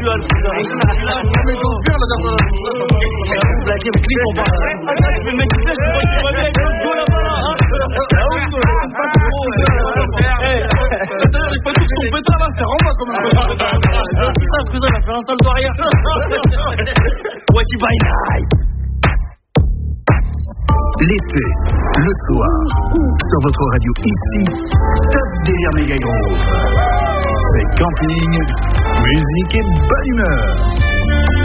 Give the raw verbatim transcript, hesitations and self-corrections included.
actuel. Mais j'ose bien la dernière. La game clip, on parle. Le mec qui fait, je vois qu'il va bien avec le go là-bas là. D'ailleurs, les potes qui sont pétards là, c'est Ramba quand même. C'est ça, cousin, il a fait un salto arrière. What you buy night? L'été, le soir, sur votre radio ici, top délire méga groove. C'est camping, musique et bonne humeur.